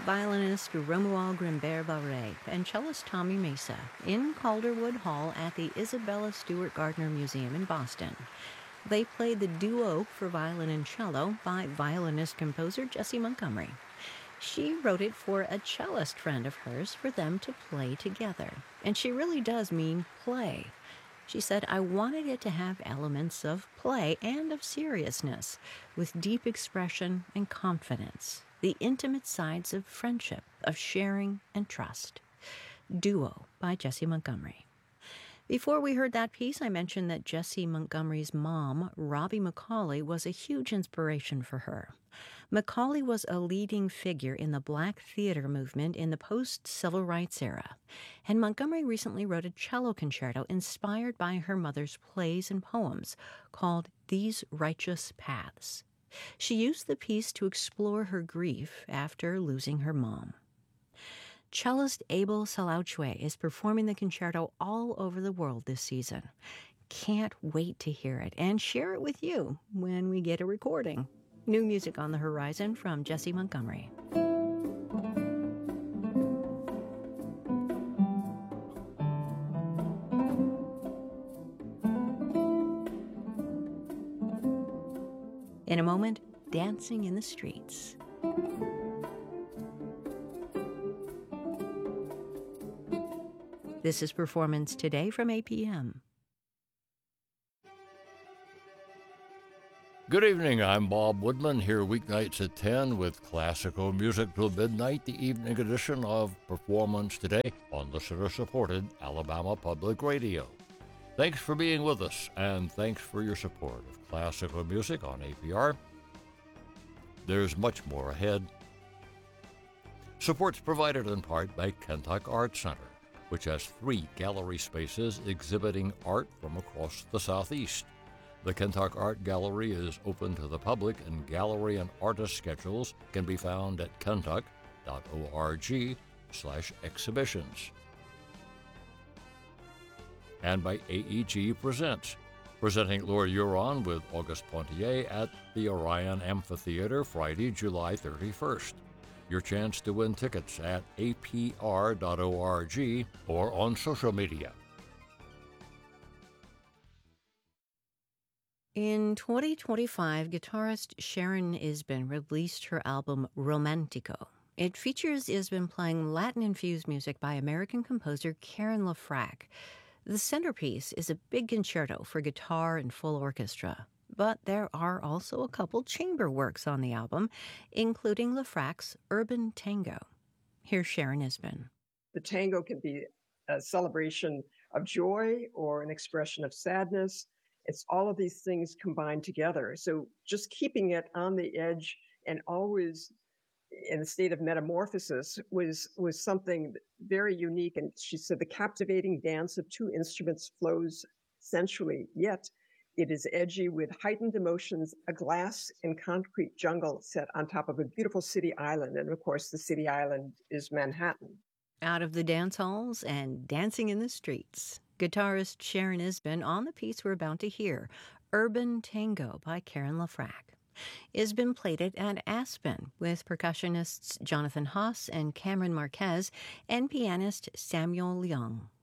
violinist Romuald Grimbert-Barré and cellist Tommy Mesa in Calderwood Hall at the Isabella Stewart Gardner Museum in Boston. They played the duo for violin and cello by violinist-composer Jessie Montgomery. She wrote it for a cellist friend of hers for them to play together. And she really does mean play. She said, "I wanted it to have elements of play and of seriousness, with deep expression and confidence, the intimate sides of friendship, of sharing and trust." Duo by Jessie Montgomery. Before we heard that piece, I mentioned that Jessie Montgomery's mom, Robbie McCauley, was a huge inspiration for her. McCauley was a leading figure in the Black theater movement in the post-civil rights era, and Montgomery recently wrote a cello concerto inspired by her mother's plays and poems called These Righteous Paths. She used the piece to explore her grief after losing her mom. Cellist Abel Salauchwe is performing the concerto all over the world this season. Can't wait to hear it and share it with you when we get a recording. New music on the horizon from Jessie Montgomery. In a moment, Dancing in the Streets. This is Performance Today from APM. Good evening, I'm Bob Woodman, here weeknights at 10 with classical music till midnight, the evening edition of Performance Today on listener-supported Alabama Public Radio. Thanks for being with us, and thanks for your support of classical music on APR. There's much more ahead. Support's provided in part by Kentuck Arts Center, which has 3 gallery spaces exhibiting art from across the Southeast. The Kentuck Art Gallery is open to the public, and gallery and artist schedules can be found at kentuck.org/exhibitions. And by AEG Presents, presenting Laura Huron with Auguste Pontier at the Orion Amphitheater Friday, July 31st. Your chance to win tickets at apr.org or on social media. In 2025, guitarist Sharon Isbin released her album Romantico. It features Isbin playing Latin-infused music by American composer Karen LaFrac. The centerpiece is a big concerto for guitar and full orchestra. But there are also a couple chamber works on the album, including LaFrac's Urban Tango. Here's Sharon Isbin. The tango can be a celebration of joy or an expression of sadness. It's all of these things combined together. So just keeping it on the edge and always in a state of metamorphosis was something very unique. And she said the captivating dance of 2 instruments flows sensually, yet it is edgy with heightened emotions, a glass and concrete jungle set on top of a beautiful city island. And of course, the city island is Manhattan. Out of the dance halls and dancing in the streets, guitarist Sharon Isbin on the piece we're about to hear, Urban Tango by Karen LaFrac. Isbin played it at Aspen with percussionists Jonathan Haas and Cameron Marquez and pianist Samuel Leung.